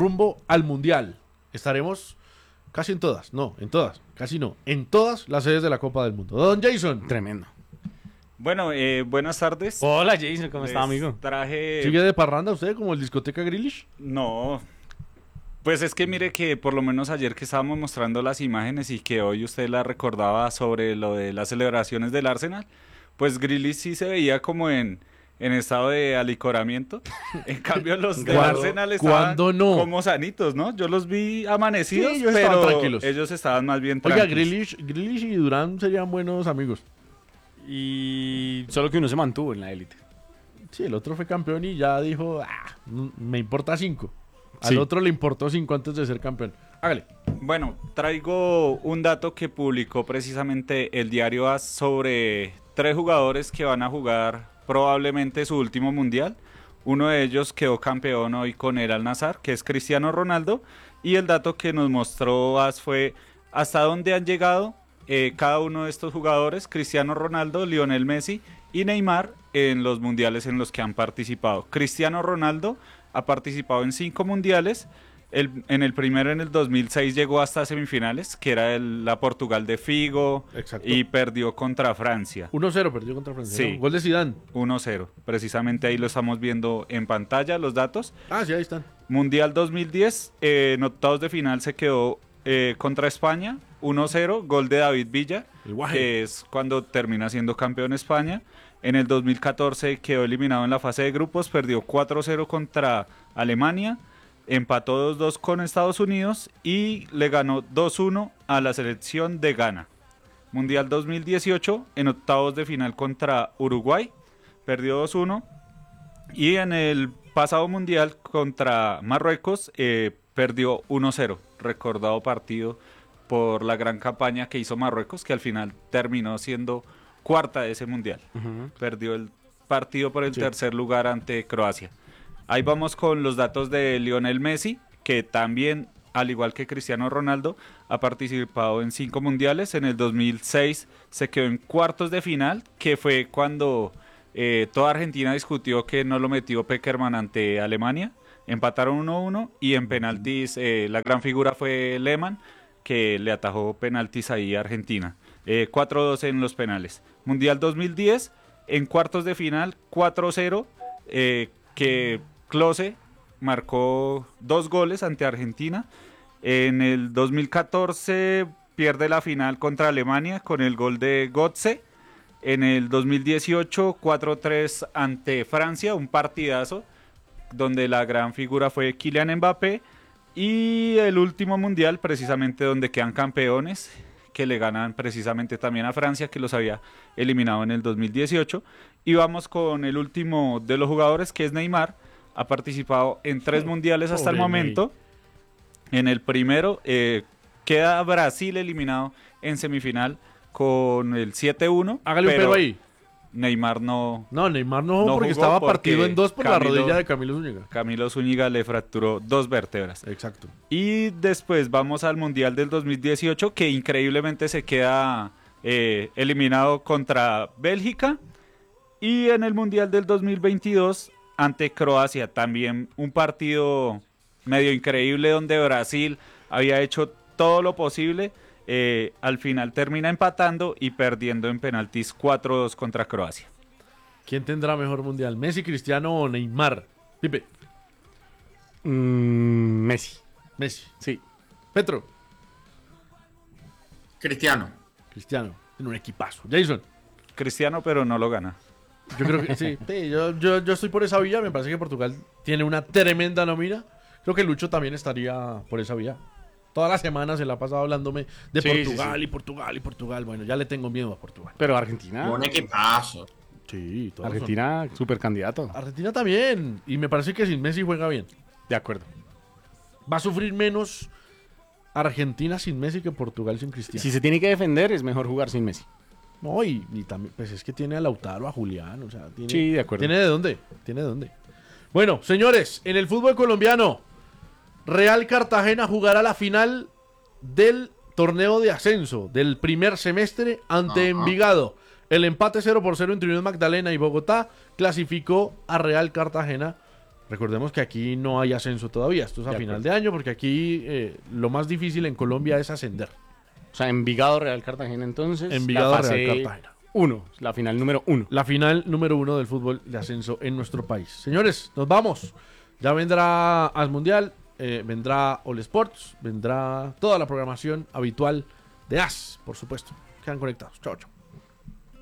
rumbo al Mundial. Estaremos casi en todas, en todas las sedes de la Copa del Mundo. Don Jason. Tremendo. Bueno, buenas tardes. Hola Jason, ¿cómo está, amigo? ¿Sigue de parranda usted como el discoteca Grealish? No, pues es que mire que por lo menos ayer que estábamos mostrando las imágenes y que hoy usted la recordaba sobre lo de las celebraciones del Arsenal, pues Grealish sí se veía como en estado de alicoramiento. En cambio los del Arsenal estaban como sanitos, ¿no? Yo los vi amanecidos, sí, ellos pero estaban tranquilos. Ellos estaban más bien tranquilos. Oiga, Grealish y Durán serían buenos amigos. Y solo que uno se mantuvo en la élite. Sí, el otro fue campeón y ya dijo, me importa 5. Al Sí. otro le importó 5 antes de ser campeón. Hágale. Bueno, traigo un dato que publicó precisamente el diario AS sobre 3 jugadores que van a jugar probablemente su último mundial. Uno de ellos quedó campeón hoy con el Al-Nassr, que es Cristiano Ronaldo. Y el dato que nos mostró AS fue hasta dónde han llegado cada uno de estos jugadores, Cristiano Ronaldo, Lionel Messi y Neymar, en los mundiales en los que han participado. Cristiano Ronaldo ha participado en 5 mundiales. En el primero, en el 2006, llegó hasta semifinales, que era la Portugal de Figo. Exacto. Y perdió contra Francia. 1-0 perdió contra Francia. Sí. ¿No? Gol de Zidane. 1-0. Precisamente ahí lo estamos viendo en pantalla, los datos. Sí, ahí están. Mundial 2010, en octavos de final se quedó contra España, 1-0, gol de David Villa, que es cuando termina siendo campeón España. En el 2014 quedó eliminado en la fase de grupos, perdió 4-0 contra Alemania, empató 2-2 con Estados Unidos y le ganó 2-1 a la selección de Ghana. Mundial 2018, en octavos de final contra Uruguay, perdió 2-1. Y en el pasado mundial contra Marruecos, perdió 1-0. Recordado partido por la gran campaña que hizo Marruecos, que al final terminó siendo cuarta de ese mundial. Perdió el partido por el tercer lugar ante Croacia. Ahí vamos con los datos de Lionel Messi, que también, al igual que Cristiano Ronaldo, ha participado en 5 mundiales. En el 2006 se quedó en cuartos de final, que fue cuando toda Argentina discutió que no lo metió Pekerman ante Alemania. Empataron 1-1 y en penaltis la gran figura fue Lehmann, que le atajó penaltis ahí a Argentina. 4-2 en los penales. Mundial 2010, en cuartos de final, 4-0, que Klose marcó 2 goles ante Argentina. En el 2014 pierde la final contra Alemania con el gol de Götze. En el 2018, 4-3 ante Francia, un partidazo donde la gran figura fue Kylian Mbappé. Y el último mundial, precisamente donde quedan campeones, que le ganan precisamente también a Francia, que los había eliminado en el 2018. Y vamos con el último de los jugadores, que es Neymar. Ha participado en 3 mundiales hasta el momento. En el primero queda Brasil eliminado en semifinal con el 7-1. Hágale un pero ahí. Neymar no Neymar no porque estaba partido en 2 por la rodilla de Camilo Zúñiga. Camilo Zúñiga le fracturó 2 vértebras. Exacto. Y después vamos al Mundial del 2018, que increíblemente se queda eliminado contra Bélgica. Y en el Mundial del 2022 ante Croacia, también un partido medio increíble donde Brasil había hecho todo lo posible. Al final termina empatando y perdiendo en penaltis 4-2 contra Croacia. ¿Quién tendrá mejor mundial? ¿Messi, Cristiano o Neymar? Pipe. Messi. Sí. Petro. Cristiano. Tiene un equipazo. Jason. Cristiano, pero no lo gana. Yo creo que sí. Yo estoy por esa vía. Me parece que Portugal tiene una tremenda nómina. Creo que Lucho también estaría por esa vía. Toda la semana se la ha pasado hablándome de Portugal. Y Portugal y Portugal. Bueno, ya le tengo miedo a Portugal. Pero Argentina. Un equipazo. Sí, todos Argentina, súper candidato. Argentina también. Y me parece que sin Messi juega bien. De acuerdo. Va a sufrir menos Argentina sin Messi que Portugal sin Cristiano. Si se tiene que defender, es mejor jugar sin Messi. No, y también, pues es que tiene a Lautaro, a Julián. O sea, sí, de acuerdo. Tiene de dónde. Bueno, señores, en el fútbol colombiano, Real Cartagena jugará la final del torneo de ascenso del primer semestre ante Envigado. El empate 0-0 entre Unión Magdalena y Bogotá clasificó a Real Cartagena Recordemos que aquí no hay ascenso todavía, esto es a De final acuerdo. de año, porque aquí lo más difícil en Colombia es ascender. O sea, Envigado, Real Cartagena, entonces. Envigado, la fase Real Cartagena. 1, la final número 1. La final número 1 del fútbol de ascenso en nuestro país. Señores, nos vamos. Ya vendrá AS Mundial, vendrá All Sports, vendrá toda la programación habitual de AS, por supuesto. Quedan conectados. Chao, chao.